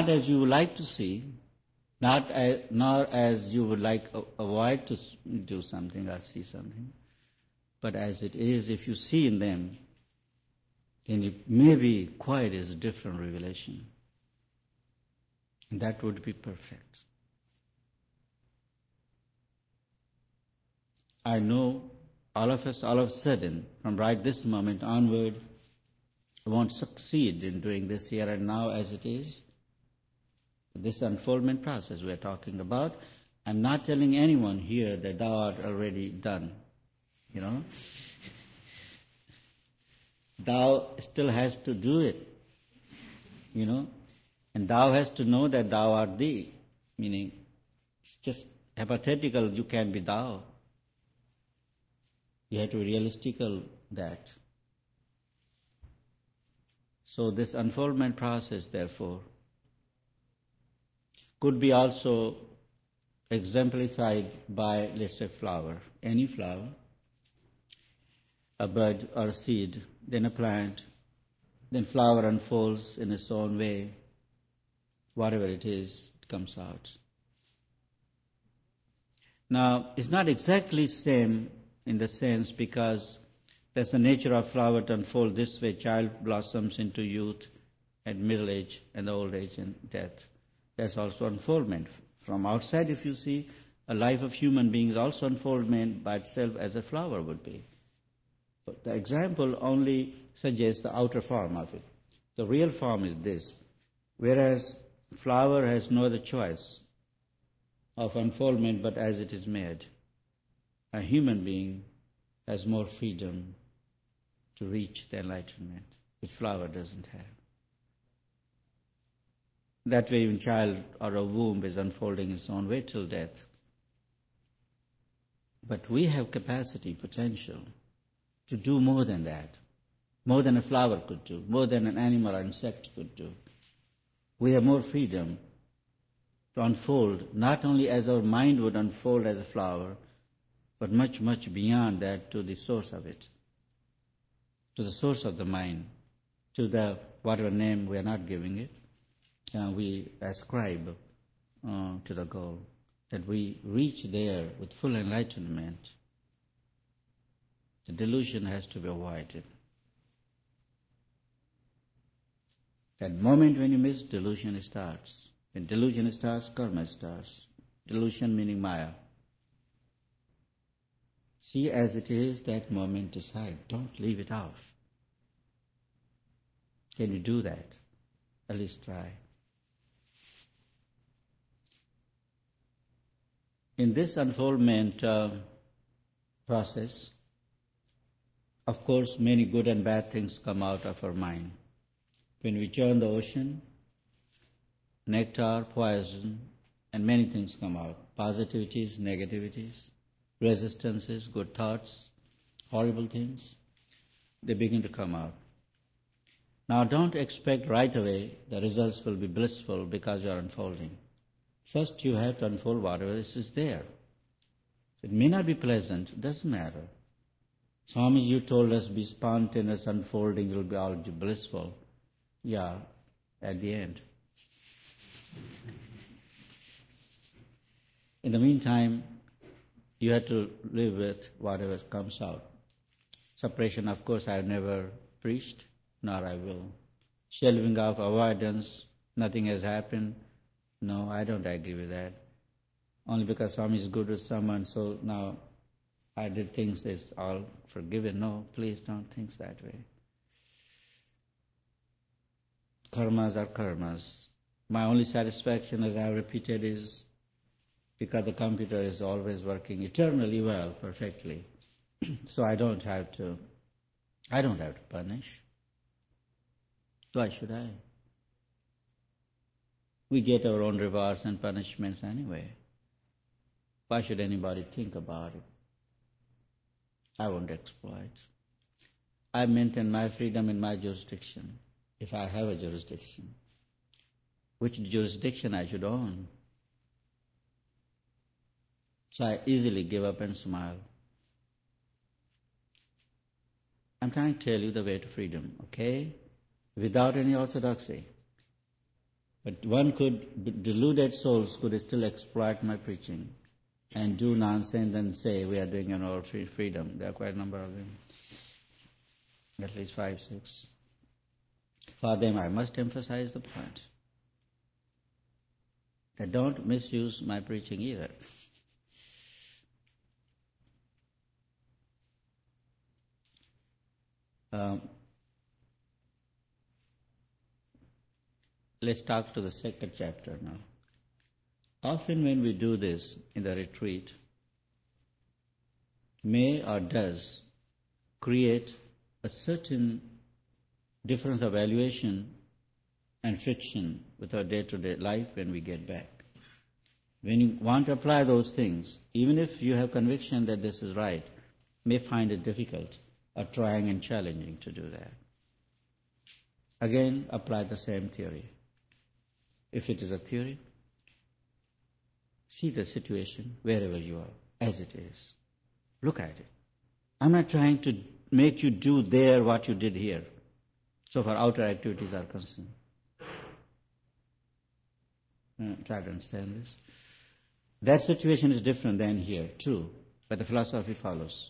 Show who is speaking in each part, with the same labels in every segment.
Speaker 1: not as you would like to see, nor as you would like avoid to do something or see something, but as it is. If you see in them, then it may be quite as a different revelation. And that would be perfect. I know all of us, all of a sudden, from right this moment onward, won't succeed in doing this here and now as it is. This unfoldment process we are talking about. I'm not telling anyone here that thou art already done. Thou still has to do it. And thou has to know that thou art thee. Meaning, it's just hypothetical, you can't be thou. You have to be realistical that. So this unfoldment process, therefore, could be also exemplified by, let's say, flower, any flower, a bud or a seed, then a plant, then flower unfolds in its own way. Whatever it is, it comes out. Now, it's not exactly same in the sense because that's the nature of flower to unfold this way. Child blossoms into youth and middle age and old age and death. That's also unfoldment. From outside, if you see, a life of human beings also unfoldment by itself as a flower would be. But the example only suggests the outer form of it. The real form is this. Whereas flower has no other choice of unfoldment but as it is made. A human being has more freedom to reach the enlightenment, which flower doesn't have. That way even child or a womb is unfolding its own way till death. But we have capacity, potential, to do more than that, more than a flower could do, more than an animal or insect could do. We have more freedom to unfold, not only as our mind would unfold as a flower, but much, much beyond that to the source of it, to the source of the mind, to the whatever name we are not giving it, we ascribe to the goal, that we reach there with full enlightenment. The delusion has to be avoided. That moment when you miss, delusion starts. When delusion starts, karma starts. Delusion meaning Maya. See as it is, that moment decide. Don't leave it off. Can you do that? At least try. In this unfoldment process, of course, many good and bad things come out of our mind. When we churn the ocean, nectar, poison, and many things come out. Positivities, negativities, resistances, good thoughts, horrible things, they begin to come out. Now don't expect right away the results will be blissful because you are unfolding. First you have to unfold whatever is there. It may not be pleasant, it doesn't matter. Swami, you told us be spontaneous unfolding will be all blissful. Yeah, at the end. In the meantime, you have to live with whatever comes out. Separation, of course, I have never preached, nor I will. Shelving off, avoidance, nothing has happened. No, I don't agree with that. Only because Swami is good with someone, so now I did things that's all forgiven. No, please don't think that way. Karmas are karmas. My only satisfaction, as I repeated, is because the computer is always working eternally well, perfectly. So I don't have to punish. Why should I? We get our own rewards and punishments anyway. Why should anybody think about it? I won't exploit. I maintain my freedom in my jurisdiction, if I have a jurisdiction. Which jurisdiction I should own. So I easily give up and smile. I'm trying to tell you the way to freedom, okay? Without any orthodoxy. But deluded souls could still exploit my preaching and do nonsense and say we are doing an all freedom. There are quite a number of them, at least 5, 6. For them, I must emphasize the point that don't misuse my preaching either. Let's talk to the second chapter now. Often when we do this in the retreat, may or does create a certain difference of valuation and friction with our day-to-day life when we get back. When you want to apply those things, even if you have conviction that this is right, may find it difficult or trying and challenging to do that. Again, apply the same theory. If it is a theory, see the situation wherever you are, as it is. Look at it. I'm not trying to make you do there what you did here, so far outer activities are concerned. Try to understand this. That situation is different than here, true, but the philosophy follows.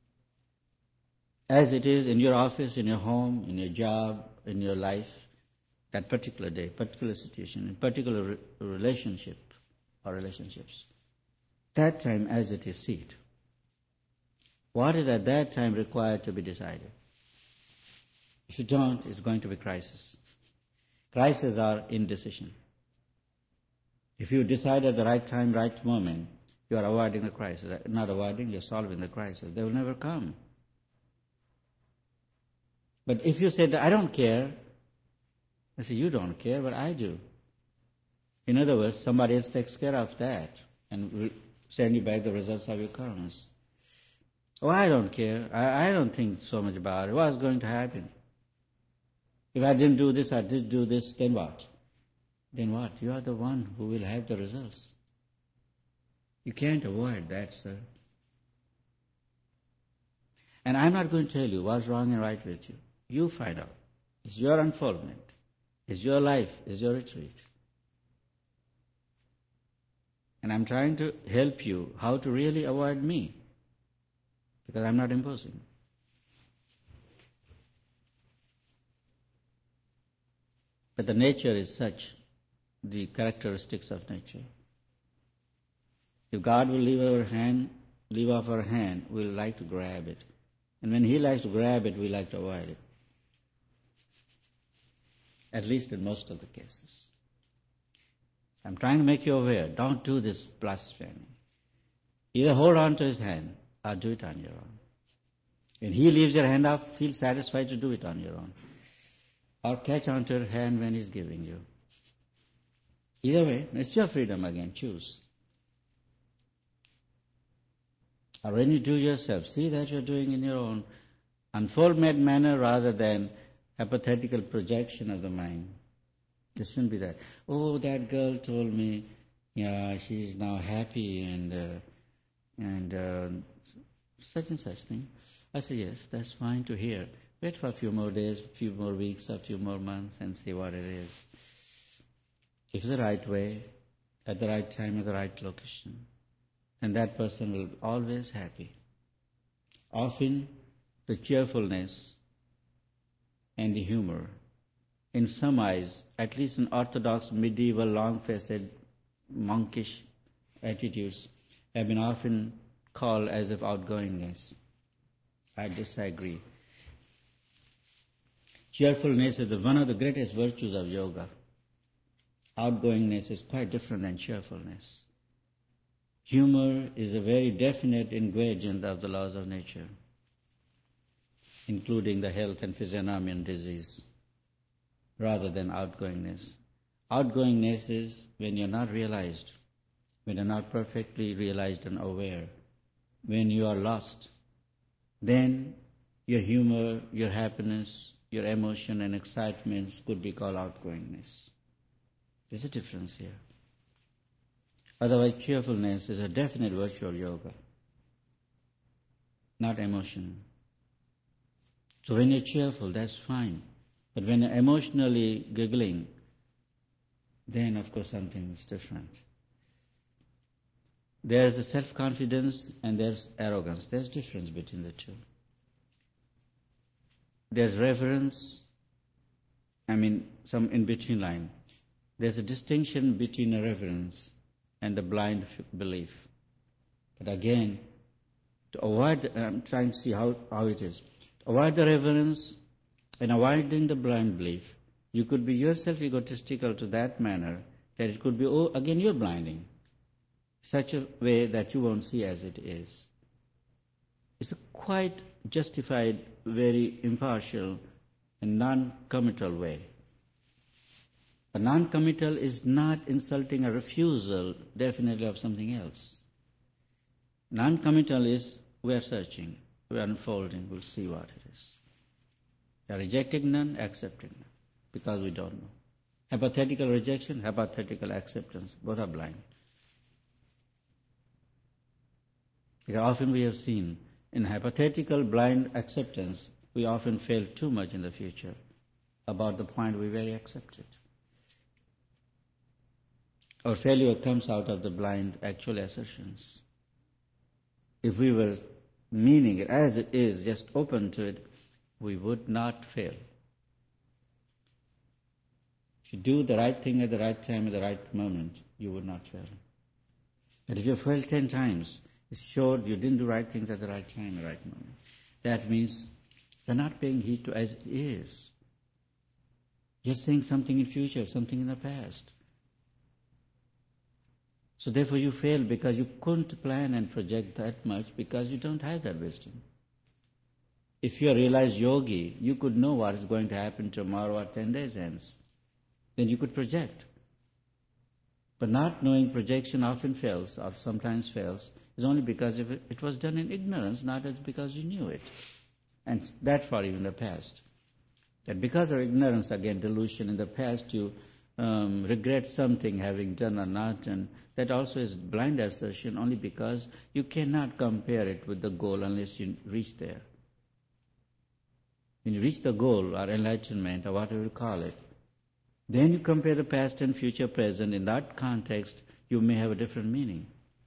Speaker 1: As it is in your office, in your home, in your job, in your life, that particular day, particular situation, in particular relationship or relationships. That time as it is, see it. What is at that time required to be decided? If you don't, it's going to be crisis. Crises are indecision. If you decide at the right time, right moment, you are avoiding the crisis. Not avoiding, you're solving the crisis. They will never come. But if you said, I don't care, I say, you don't care, but I do. In other words, somebody else takes care of that and will send you back the results of your karmas. Oh, I don't care. I don't think so much about it. What's going to happen? If I didn't do this, I did do this, then what? Then what? You are the one who will have the results. You can't avoid that, sir. And I'm not going to tell you what's wrong and right with you. You find out. It's your unfoldment. It's your life. It's your retreat. And I'm trying to help you how to really avoid me, because I'm not imposing. But the nature is such, the characteristics of nature. If God will leave off our hand, we'll like to grab it. And when He likes to grab it, we like to avoid it. At least in most of the cases. So I'm trying to make you aware, don't do this blasphemy. Either hold on to His hand or do it on your own. When He leaves your hand off, feel satisfied to do it on your own. Or catch onto your hand when He's giving you. Either way, it's your freedom again, choose. Or when you do yourself, see that you're doing in your own unfolded manner rather than hypothetical projection of the mind. There shouldn't be that. Oh, that girl told me, yeah, she's now happy and such and such thing. I say, yes, that's fine to hear. Wait for a few more days, a few more weeks, a few more months and see what it is. If it's the right way, at the right time, at the right location, then that person will be always happy. Often, the cheerfulness and the humor, in some eyes, at least in orthodox, medieval, long-faced, monkish attitudes, have been often called as if outgoingness. I disagree. Cheerfulness is one of the greatest virtues of yoga. Outgoingness is quite different than cheerfulness. Humor is a very definite ingredient of the laws of nature, including the health and physiognomy and disease, rather than outgoingness. Outgoingness is when you're not realized, when you're not perfectly realized and aware, when you are lost. Then your humor, your happiness, your emotion and excitements could be called outgoingness. There's a difference here. Otherwise, cheerfulness is a definite virtue of yoga, not emotion. So when you're cheerful, that's fine. But when you're emotionally giggling, then of course something is different. There's a self-confidence and there's arrogance. There's difference between the two. There's reverence, some in-between line. There's a distinction between a reverence and the blind belief. But again, to avoid, I'm trying to see how it is. To avoid the reverence and avoiding the blind belief, you could be yourself egotistical to that manner that it could be, again you're blinding. Such a way that you won't see as it is. It's a quite justified, very impartial and non-committal way. A non-committal is not insulting a refusal, definitely, of something else. Non-committal is, we are searching, we are unfolding, we'll see what it is. We are rejecting none, accepting none, because we don't know. Hypothetical rejection, hypothetical acceptance, both are blind. Because often we have seen, in hypothetical blind acceptance, we often fail too much in the future about the point we very accepted. Our failure comes out of the blind actual assertions. If we were meaning it as it is, just open to it, we would not fail. If you do the right thing at the right time, at the right moment, you would not fail. But if you fail 10 times, it's sure you didn't do right things at the right time, the right moment. That means you're not paying heed to as it is. You're saying something in future, something in the past. So therefore you fail because you couldn't plan and project that much because you don't have that wisdom. If you're a realized yogi, you could know what is going to happen tomorrow or 10 days hence. Then you could project. But not knowing projection often fails, or sometimes fails, is only because it was done in ignorance, not because you knew it. And that far even in the past. That because of ignorance, again, delusion, in the past you regret something having done or not, and that also is blind assertion only because you cannot compare it with the goal unless you reach there. When you reach the goal or enlightenment or whatever you call it, then you compare the past and future present. In that context, you may have a different meaning.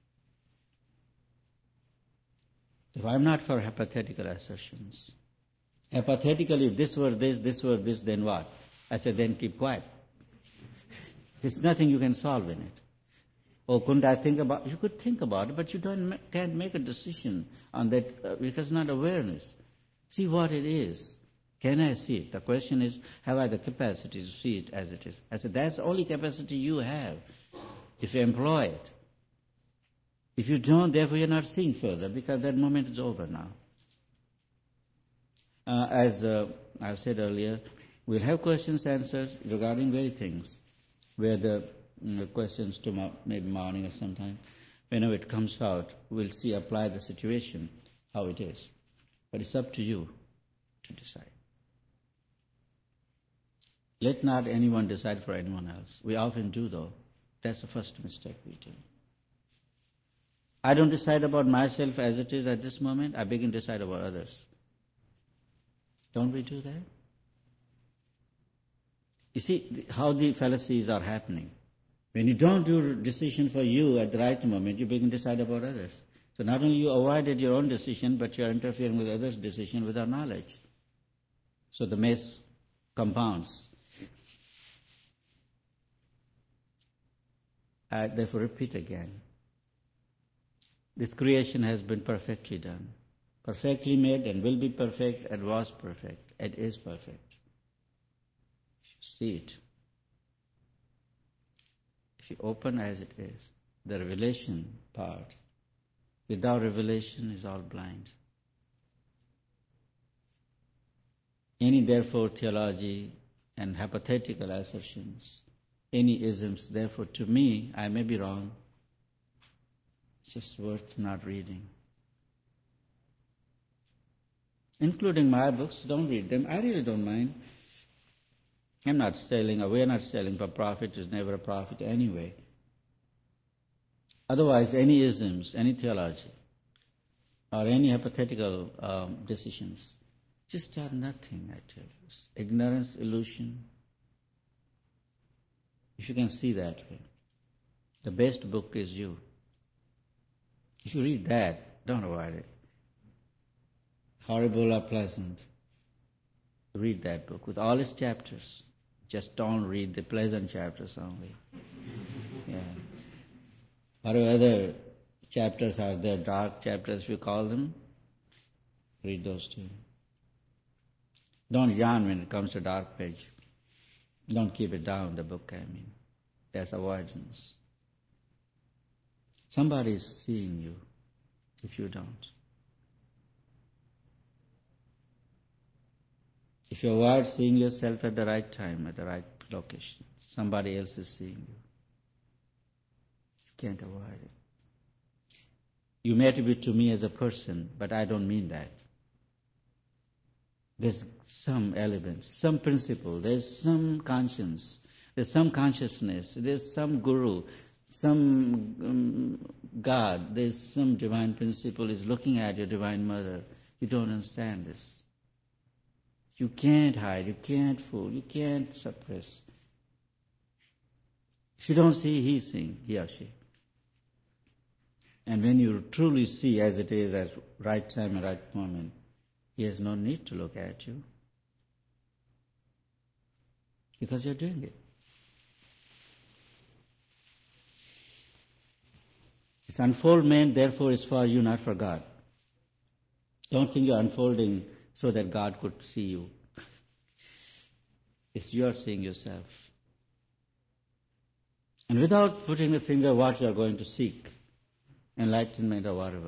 Speaker 1: If I'm not for hypothetical assertions, hypothetically, if this were this, then what? I said, then keep quiet. There's nothing you can solve in it. Or couldn't I think about it? You could think about it, but you can't make a decision on that because it's not awareness. See what it is. Can I see it? The question is, have I the capacity to see it as it is? I said, that's the only capacity you have if you employ it. If you don't, therefore you're not seeing further because that moment is over now. As I said earlier, we'll have questions, answers regarding very things, where the questions tomorrow, maybe morning or sometime, whenever it comes out, we'll see, apply the situation, how it is. But it's up to you to decide. Let not anyone decide for anyone else. We often do, though. That's the first mistake we do. I don't decide about myself as it is at this moment. I begin to decide about others. Don't we do that? You see how the fallacies are happening. When you don't do a decision for you at the right moment, you begin to decide about others. So not only you avoided your own decision, but you are interfering with others' decision without knowledge. So the mess compounds. I therefore repeat again. This creation has been perfectly done. Perfectly made and will be perfect and was perfect and is perfect. If you see it, if you open as it is, the revelation part, without revelation is all blind. Any therefore theology and hypothetical assertions, any isms, therefore to me, I may be wrong, it's just worth not reading. Including my books, don't read them. I really don't mind. I'm not selling, or we're not selling for profit. It's never a profit anyway. Otherwise, any isms, any theology, or any hypothetical decisions, just are nothing, I tell you. Ignorance, illusion. If you can see that way, the best book is you. If you read that, don't avoid it. Horrible or pleasant, read that book with all its chapters. Just don't read the pleasant chapters only. Yeah. Whatever other chapters are there, dark chapters if you call them, read those too. Don't yawn when it comes to dark page. Don't keep it down, the book, I mean. There's avoidance. Somebody is seeing you if you don't. If you avoid seeing yourself at the right time, at the right location, somebody else is seeing you. You can't avoid it. You may attribute to me as a person, but I don't mean that. There's some element, some principle, there's some conscience, there's some consciousness, there's some guru, some God, there's some divine principle is looking at your divine mother. You don't understand this. You can't hide, you can't fool, you can't suppress. If you don't see, he's seeing, he or she. And when you truly see as it is, at right time and right moment, he has no need to look at you. Because you're doing it. This unfoldment, therefore, is for you, not for God. Don't think you're unfolding so that God could see you. It's you are seeing yourself. And without putting the finger what you are going to seek, enlightenment or whatever.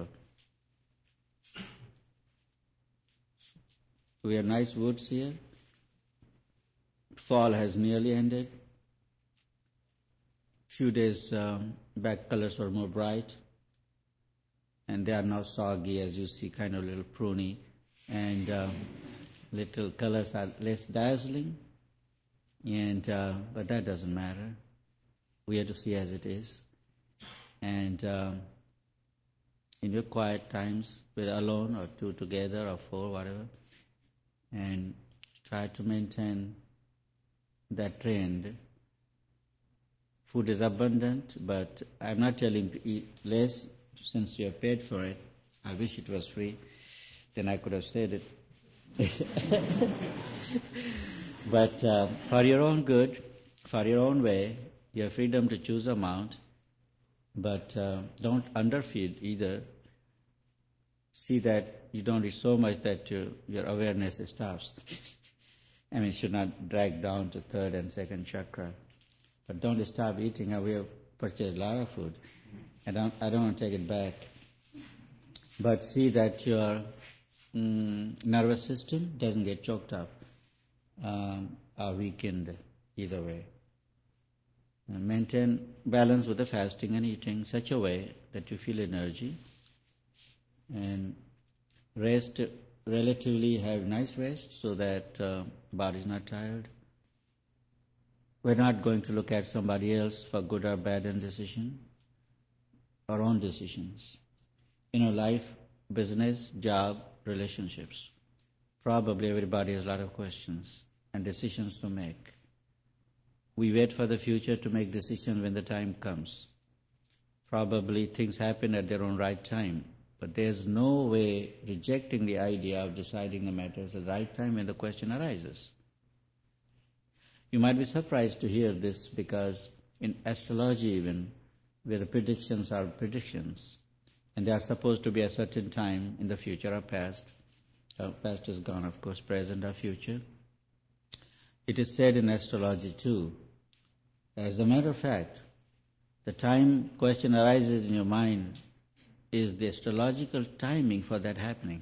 Speaker 1: We have nice woods here. Fall has nearly ended. Few days back, colors were more bright, and they are now soggy, as you see, kind of little pruny, and little colors are less dazzling. And but that doesn't matter. We have to see as it is. And in your quiet times, whether alone or two together or four, whatever, and try to maintain that trend. Food is abundant, but I'm not telling you to eat less since you have paid for it. I wish it was free. Then I could have said it. But for your own good, for your own way, you have freedom to choose amount, but don't underfeed either. See that you don't eat so much that your awareness stops. I mean, it should not drag down to third and second chakra. But don't stop eating. We have purchased a lot of food. I don't want to take it back. But see that your nervous system doesn't get choked up or weakened either way. And maintain balance with the fasting and eating such a way that you feel energy. And rest, relatively have nice rest so that body is not tired. We're not going to look at somebody else for good or bad in decision, our own decisions. Life, business, job, relationships. Probably everybody has a lot of questions and decisions to make. We wait for the future to make decisions when the time comes. Probably things happen at their own right time. But there's no way rejecting the idea of deciding the matters at the right time when the question arises. You might be surprised to hear this because in astrology even, where the predictions are predictions, and they are supposed to be a certain time in the future or past. Past is gone, of course, present or future. It is said in astrology too. As a matter of fact, the time question arises in your mind is the astrological timing for that happening.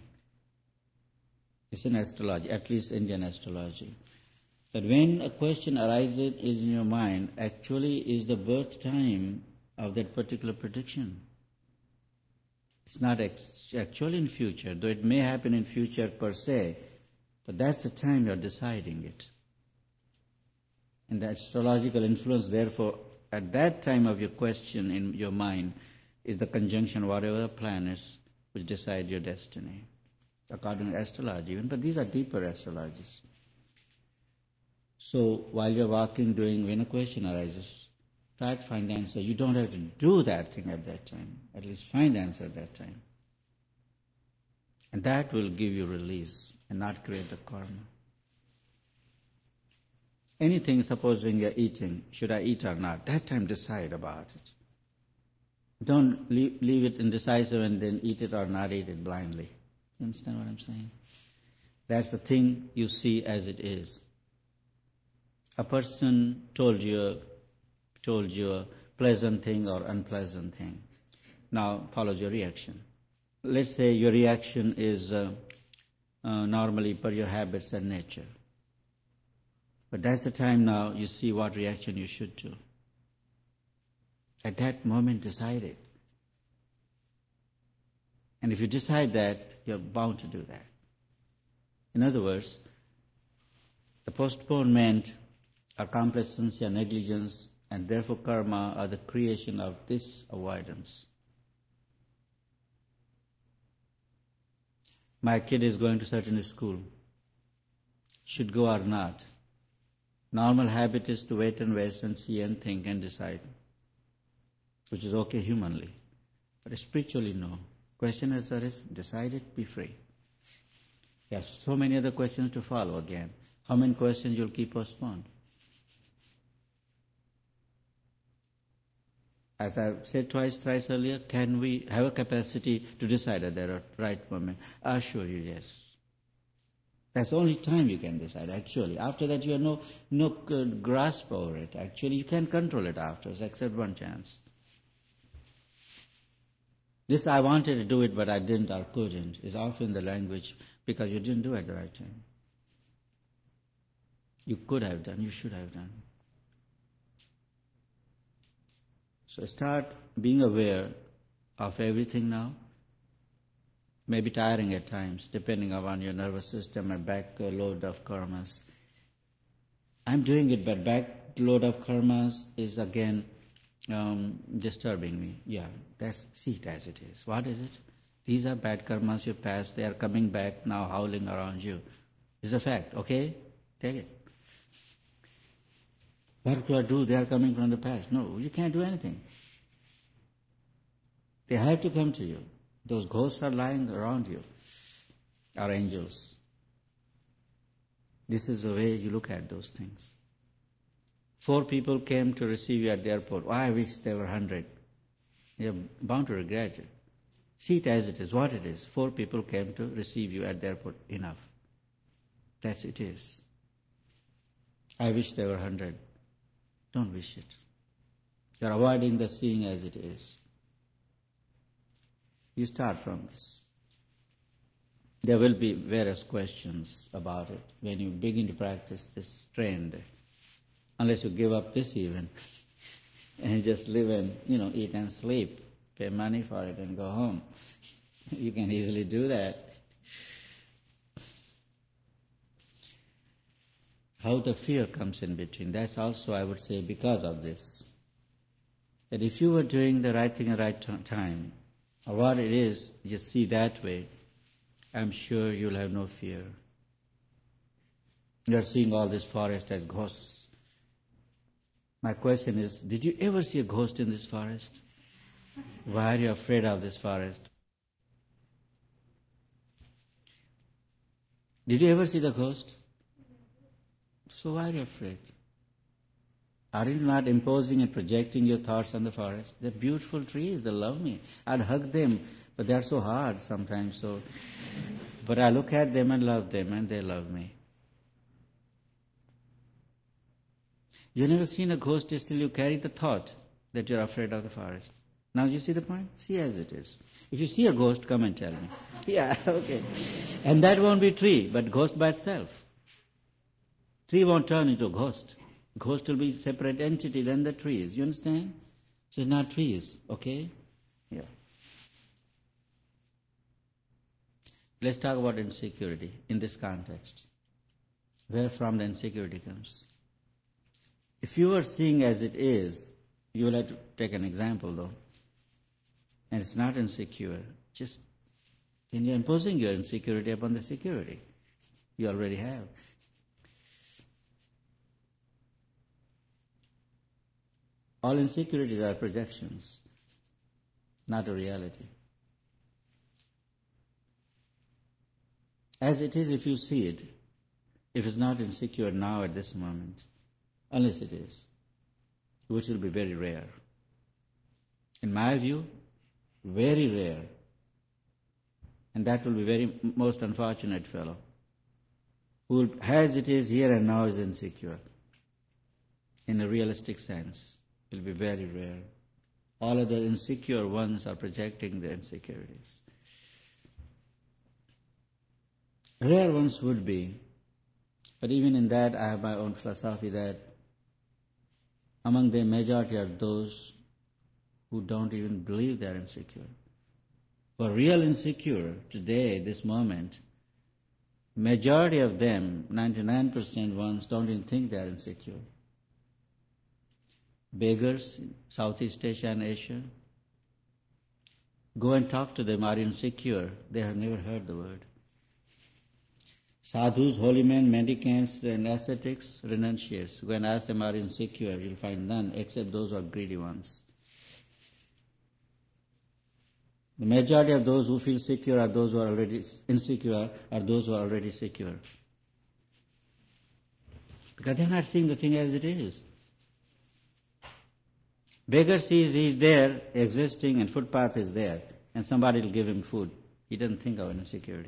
Speaker 1: It's in astrology, at least Indian astrology. That when a question arises is in your mind, actually is the birth time of that particular prediction. It's not actually in future, though it may happen in future per se, but that's the time you're deciding it. And the astrological influence, therefore, at that time of your question in your mind, is the conjunction of whatever the planets which decide your destiny, according to astrology even, but these are deeper astrologies. So while you're walking, doing, when a question arises, try to find the answer. You don't have to do that thing at that time. At least find the answer at that time. And that will give you release and not create the karma. Anything, supposing you're eating, should I eat or not? That time decide about it. Don't leave it indecisive and then eat it or not eat it blindly. You understand what I'm saying? That's the thing you see as it is. A person told you a pleasant thing or unpleasant thing. Now follows your reaction. Let's say your reaction is normally per your habits and nature. But that's the time now you see what reaction you should do. At that moment decide it. And if you decide that, you're bound to do that. In other words, the postponement or complacency or negligence and therefore karma are the creation of this avoidance. My kid is going to certain school. Should go or not? Normal habit is to wait and see and think and decide, which is okay humanly. But spiritually, no. Question is, decide it, be free. There are so many other questions to follow again. How many questions you'll keep postponed? As I said thrice earlier, can we have a capacity to decide at the right moment? I assure you, yes. That's the only time you can decide, actually. After that, you have no grasp over it. Actually, you can't control it afterwards, except one chance. This I wanted to do it, but I didn't or couldn't, is often the language because you didn't do it at the right time. You could have done, you should have done. So start being aware of everything now. Maybe tiring at times, depending upon your nervous system and backload of karmas. I'm doing it, but backload of karmas is again disturbing me. Yeah, see it as it is. What is it? These are bad karmas you passed. They are coming back now, howling around you. It's a fact, okay? Take it. What do I do? They are coming from the past. No, you can't do anything. They have to come to you. Those ghosts are lying around you, are angels. This is the way you look at those things. 4 people came to receive you at the airport. Oh, I wish there were 100. You're bound to regret it. See it as it is, what it is. 4 people came to receive you at the airport. Enough. That's it is. I wish there were 100. Don't wish it. You're avoiding the seeing as it is. You start from this. There will be various questions about it when you begin to practice this trend. Unless you give up this even and just live and, eat and sleep, pay money for it and go home. You can easily do that. How the fear comes in between, that's also, I would say, because of this. That if you were doing the right thing at the right time, or what it is, you see that way, I'm sure you'll have no fear. You're seeing all this forest as ghosts. My question is, did you ever see a ghost in this forest? Why are you afraid of this forest? Did you ever see the ghost? So why are you afraid? Are you not imposing and projecting your thoughts on the forest? They're beautiful trees, they love me. I'd hug them, but they're so hard sometimes. But I look at them and love them, and they love me. You've never seen a ghost till you carry the thought that you're afraid of the forest. Now you see the point? See as it is. If you see a ghost, come and tell me. Yeah, okay. And that won't be tree, but ghost by itself. Tree won't turn into a ghost. Ghost will be a separate entity than the trees. You understand? So it's not trees, okay? Yeah. Let's talk about insecurity in this context. Where from the insecurity comes? If you are seeing as it is, you will have to take an example though. And it's not insecure. Just then you're imposing your insecurity upon the security you already have. All insecurities are projections, not a reality. As it is, if you see it, if it's not insecure now at this moment, unless it is, which will be very rare. In my view, very rare. And that will be very most unfortunate fellow, who as it is here and now is insecure. In a realistic sense, it will be very rare. All other insecure ones are projecting their insecurities. Rare ones would be, but even in that I have my own philosophy that among the majority are those who don't even believe they are insecure. For real insecure today, this moment, majority of them, 99% ones, don't even think they are insecure. Beggars in Southeast Asia and Asia, go and talk to them, are insecure. They have never heard the word. Sadhus, holy men, mendicants, and ascetics, renunciates. Go and ask them, are insecure? You'll find none except those who are greedy ones. The majority of those who feel secure are those who are already insecure, are those who are already secure. Because they're not seeing the thing as it is. Beggar sees he is there, existing, and footpath is there, and somebody will give him food. He doesn't think of insecurity.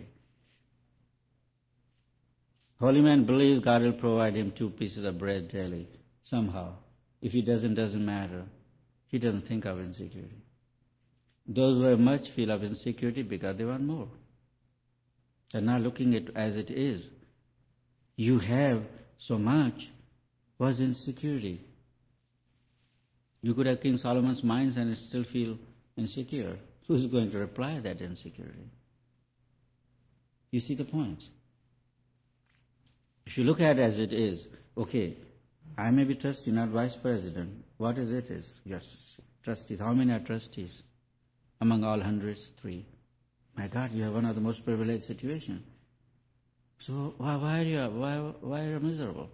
Speaker 1: Holy man believes God will provide him 2 pieces of bread daily, somehow. If he doesn't matter. He doesn't think of insecurity. Those who have much feel of insecurity because they want more. They're not looking at it as it is. You have so much. What's insecurity? You could have King Solomon's mines and still feel insecure. Who is going to reply that insecurity? You see the point? If you look at it as it is, okay, I may be trustee, not vice president. What is it is? Yes, trustees. How many are trustees? Among all hundreds, 3. My God, you have one of the most privileged situations. So why are you miserable?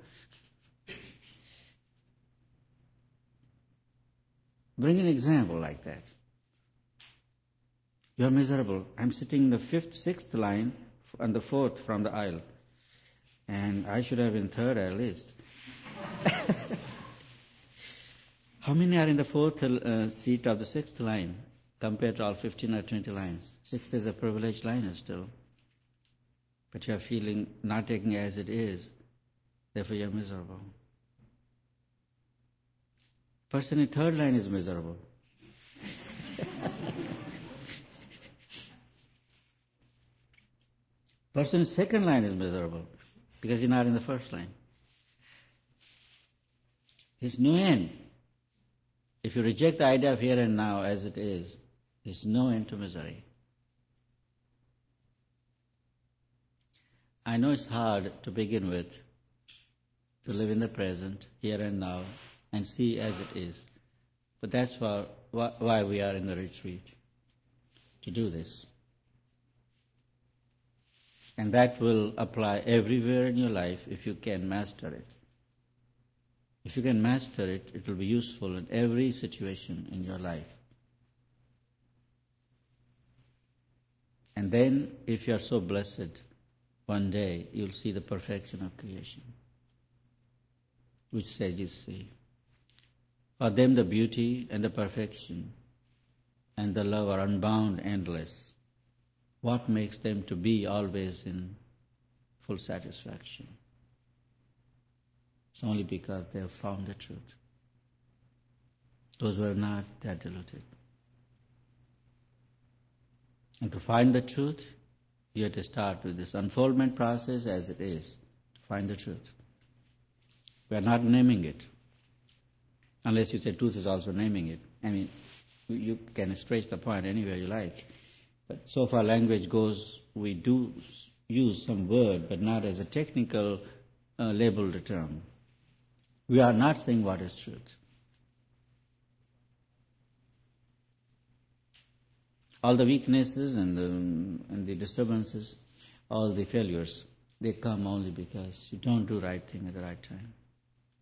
Speaker 1: Bring an example like that. You are miserable. I'm sitting in the 5th, 6th line and the 4th from the aisle. And I should have been 3rd at least. How many are in the 4th seat of the 6th line compared to all 15 or 20 lines? 6th is a privileged line still. But you are feeling not taking as it is, therefore you are miserable. Person in 3rd line is miserable. Person in 2nd line is miserable because he's not in the 1st line. There's no end. If you reject the idea of here and now as it is, there's no end to misery. I know it's hard to begin with, to live in the present, here and now, and see as it is. But that's why we are in the retreat, to do this. And that will apply everywhere in your life if you can master it. If you can master it, it will be useful in every situation in your life. And then, if you are so blessed, one day you'll see the perfection of creation, which sages see. For them the beauty and the perfection and the love are unbound, endless. What makes them to be always in full satisfaction? It's only because they have found the truth. Those who are not, they are deluded. And to find the truth, you have to start with this unfoldment process as it is, to find the truth. We are not naming it. Unless you say truth is also naming it. I mean, you can stretch the point anywhere you like. But so far language goes, we do use some word, but not as a technical labeled term. We are not saying what is truth. All the weaknesses and the disturbances, all the failures, they come only because you don't do right thing at the right time.